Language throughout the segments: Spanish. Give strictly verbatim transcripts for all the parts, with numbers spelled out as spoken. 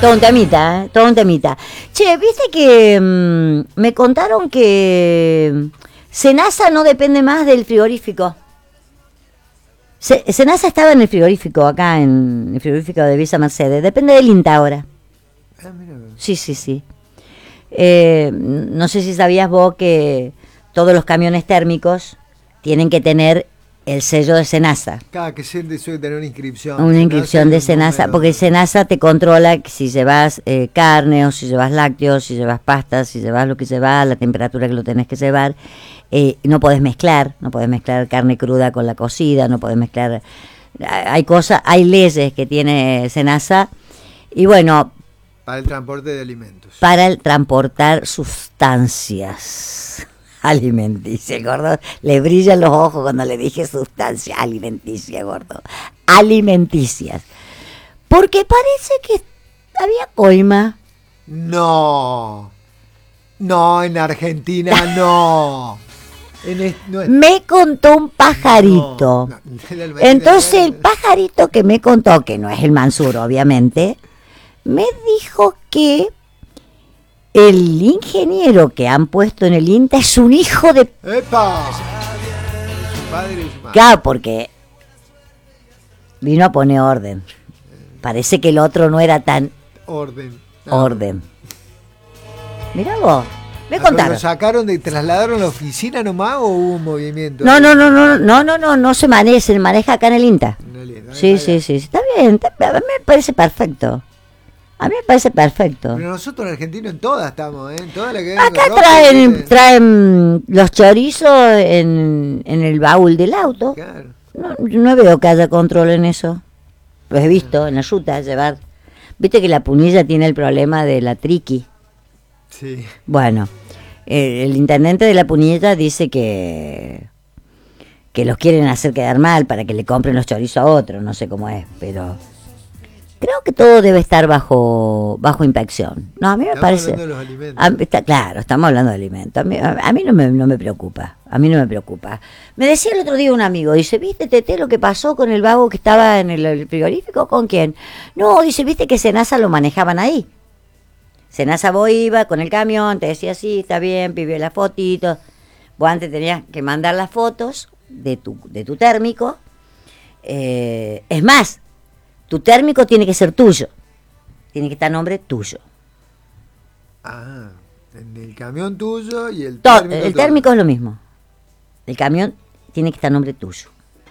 Todo un temita, ¿eh? Todo un temita. Che, viste que mmm, me contaron que Senasa no depende más del frigorífico. Se, Senasa estaba en el frigorífico, acá en el frigorífico de Villa Mercedes. Depende del INTA ahora. Ah, mira. Sí, sí, sí. Eh, no sé si sabías vos que todos los camiones térmicos tienen que tener el sello de Senasa. Cada que se suele tener una inscripción. Una Senasa inscripción de y un Senasa, número. porque Senasa te controla si llevas eh, carne o si llevas lácteos, si llevas pastas, si llevas lo que llevas, la temperatura que lo tenés que llevar. Eh, no podés mezclar, no podés mezclar carne cruda con la cocida, no podés mezclar. Hay cosas, hay leyes que tiene Senasa y bueno. Para el transporte de alimentos. Para el transportar sustancias alimenticias, gordo. Le brillan los ojos cuando le dije sustancia alimenticia, gordo. Alimenticias. Porque parece que había coima. No. No, en Argentina no. En es, no es, me contó un pajarito. No, no, Entonces el pajarito que me contó, que no es el Mansur, obviamente, me dijo que el ingeniero que han puesto en el INTA es un hijo de... ¡Epa! Su padre y su madre. Claro, porque vino a poner orden. Parece que el otro no era tan... Orden. No. Orden. Mirá vos, me ¿Lo contaron. sacaron de trasladaron a la oficina nomás o hubo un movimiento? No, no, no, no, no, no, no, no se maneja, se maneja acá en el INTA. No, no, Sí, no, sí, no. sí, está bien, está- a mí me parece perfecto. A mí me parece perfecto. Pero nosotros en Argentina en todas estamos, ¿eh? En todas las que Acá ropa, traen, ¿viste? traen los chorizos en, en el baúl del auto. Claro. No, no veo que haya control en eso. Lo he visto en la ruta llevar. Viste que la Punilla tiene el problema de la triqui. Sí. Bueno, eh, el intendente de la Punilla dice que que los quieren hacer quedar mal para que le compren los chorizos a otro, no sé cómo es, pero creo que todo debe estar bajo bajo inspección. No, a mí me Estamos parece. hablando de los alimentos. A mí- está, claro, estamos hablando de alimentos. A mí, a, a mí no, me, no me preocupa. A mí no me preocupa. Me decía el otro día un amigo, dice, ¿viste, Tete, lo que pasó con el vago que estaba en el, el frigorífico? ¿Con quién? No, dice, ¿viste que Senasa lo manejaban ahí? Senasa vos iba con el camión, te decía, sí, está bien, pidió la fotito. Vos antes tenías que mandar las fotos de tu, de tu térmico. Eh, es más, tu térmico tiene que ser tuyo. Tiene que estar a nombre tuyo. Ah, en el camión tuyo y el To- térmico. el tuyo. térmico es lo mismo. El camión tiene que estar a nombre tuyo.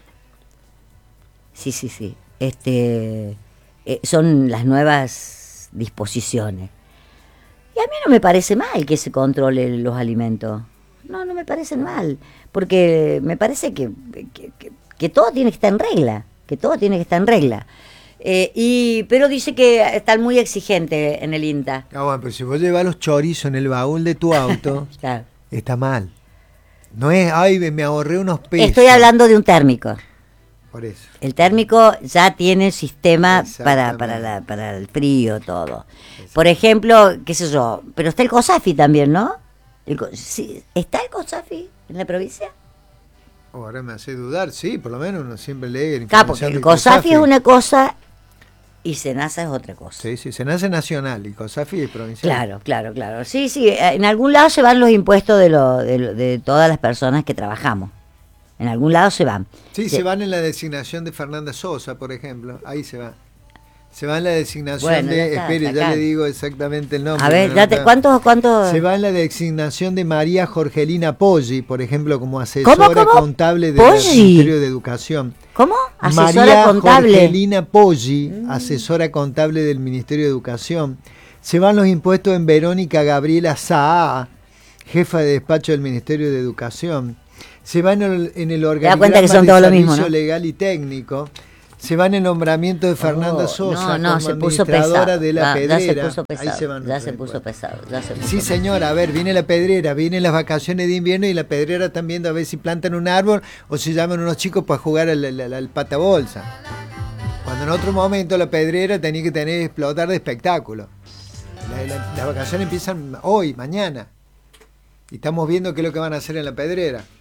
Sí, sí, sí. Este, eh, son las nuevas disposiciones. Y a mí no me parece mal que se controle los alimentos. No, no me parecen mal. Porque me parece que, que, que- que todo tiene que estar en regla. Que todo tiene que estar en regla. Eh, y, pero dice que están muy exigentes en el INTA. Ah, bueno, pero si vos llevas los chorizos en el baúl de tu auto, Claro. está mal. No es, ay, me me ahorré unos pesos. Estoy hablando de un térmico. Por eso. El térmico ya tiene sistema para, Exactamente. para, la, para el frío, todo. Por ejemplo, qué sé yo, pero está el COSAFI también, ¿no? El co- sí, ¿está el COSAFI en la provincia? Ahora me hace dudar, sí, por lo menos uno siempre lee. Claro, porque el COSAFI es una cosa y SENASA es otra cosa. Sí, sí, SENASA es nacional y COSAFI es provincial. Claro, claro, claro. Sí, sí, eh, en algún lado se van los impuestos de, lo, de, lo- de todas las personas que trabajamos. En algún lado se van. Sí, Sí. se van en la designación de Fernanda Sosa, por ejemplo. Ahí se va. Se va en la designación Bueno, ya de. está, Espere, está ya acá. le digo exactamente el nombre. A ver, no, ya no te- está. ¿cuántos, cuántos? Se va en la designación de María Jorgelina Poggi, por ejemplo, como asesora ¿Cómo, cómo? contable del Poggi. Ministerio de Educación. ¿Cómo? Asesora María contable. Jorgelina Poggi, asesora contable del Ministerio de Educación. Se van los impuestos en Verónica Gabriela Saá, jefa de despacho del Ministerio de Educación. Se van en el, en el organigrama cuenta que son de todo lo servicio mismo, ¿no? legal y técnico. Se van en el nombramiento de Fernanda Oh, Sosa no, no, como se puso administradora pesado. de la Ya- Pedrera. Ya se puso Ahí pesado. se van ya los se puso impuestos. pesado. Ya se puso Sí, pesado. señora, a ver, viene la pedrera, vienen las vacaciones de invierno y la pedrera están viendo a ver si plantan un árbol o si llaman unos chicos para jugar al, al, al- al patabolsa. Cuando en otro momento la pedrera tenía que tener explotar de espectáculo. La- la- las vacaciones empiezan hoy, mañana. Y estamos viendo qué es lo que van a hacer en la pedrera.